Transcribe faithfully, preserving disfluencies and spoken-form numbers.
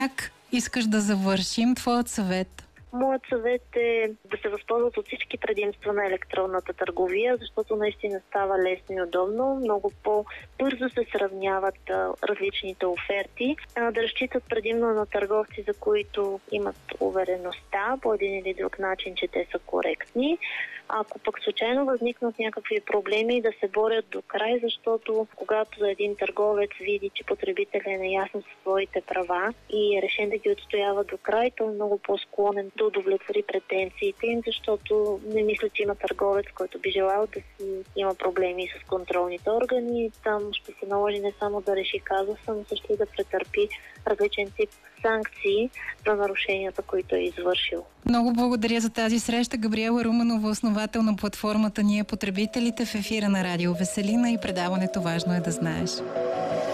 Как искаш да завършим? Твоят съвет? Моят съвет е да се възползват от всички предимства на електронната търговия, защото наистина става лесно и удобно. Много по-бързо се сравняват а, различните оферти. А, да разчитат предимно на търговци, за които имат увереността по един или друг начин, че те са коректни. Ако пък случайно възникнат някакви проблеми, да се борят до край, защото когато един търговец види, че потребителят е наясно със своите права и е решен да ги отстоява до край, той е много по-склонен да удовлетвори претенциите им, защото не мисля, че има търговец, който би желал да си има проблеми с контролните органи. Там ще се наложи не само да реши казуса, но също и да претърпи различен тип санкции за нарушенията, които е извършил. Много благодаря за тази среща. Габриела Руменова, основател на платформата Ние потребителите, в ефира на Радио Веселина и предаването "Важно е да знаеш".